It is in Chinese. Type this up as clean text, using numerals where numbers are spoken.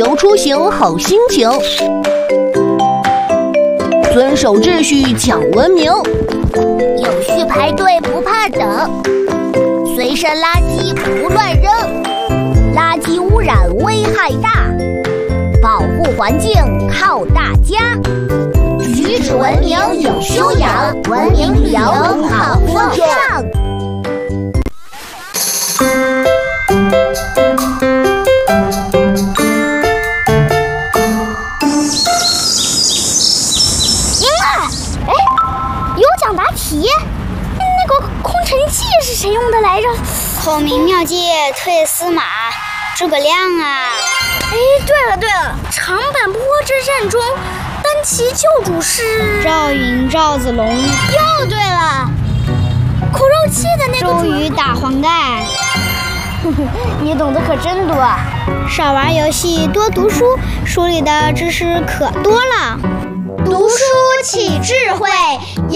由出行好心情，遵守秩序讲文明， 有序排队不怕等，随身垃圾不乱扔，垃圾污染危害大，保护环境靠大家。举止文明有修养，文明旅游好风尚。 有奖答题，那个空城计是谁用的来着？ 孔明妙计退司马，诸葛亮啊！ 对了，长坂坡之战中，单骑救主是赵云、赵子龙。 又对了，苦肉计的那个周瑜打黄盖。 你懂得可真多啊！ 少玩游戏，多读书，书里的知识可多了。